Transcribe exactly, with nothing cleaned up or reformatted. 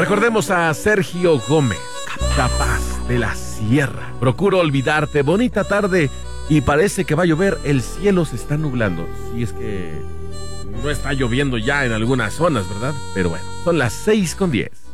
Recordemos a Sergio Gómez, Capaz de la Sierra. Procuro olvidarte, bonita tarde, y parece que va a llover, el cielo se está nublando. Si es que no está lloviendo ya en algunas zonas, ¿verdad? Pero bueno, son las seis con diez.